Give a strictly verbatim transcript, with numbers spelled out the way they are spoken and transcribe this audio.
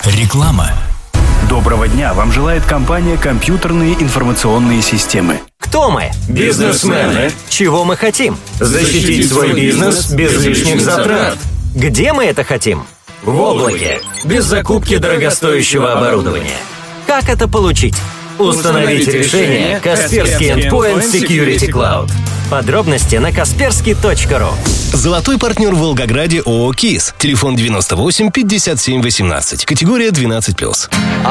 Реклама. Доброго дня! Вам желает компания «Компьютерные информационные системы». Кто мы? Бизнесмены. Чего мы хотим? Защитить свой бизнес без лишних затрат. Где мы это хотим? В облаке. Без закупки дорогостоящего оборудования. Как это получить? Установить решение Kaspersky Endpoint Security Cloud. Подробности на касперский точка ру. Золотой партнер в Волгограде ООО «КИС». Телефон девяносто восемь пятьдесят семь восемнадцать. Категория двенадцать плюс.